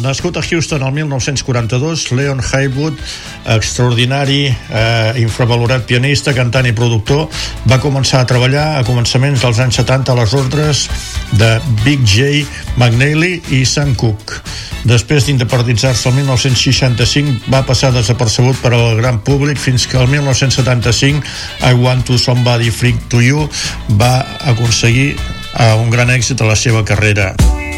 Nascut a Houston el 1942, Leon Haywood, extraordinari, infravalorat pianista, cantant i productor, va començar a treballar a començaments dels anys 70 a les ordres de Big J McNeely i Sam Cooke. Després d'independitzar-se el 1965 va passar desapercebut per al gran públic fins que el 1975 I Want to Somebody Freak to You va aconseguir un gran èxit a la seva carrera.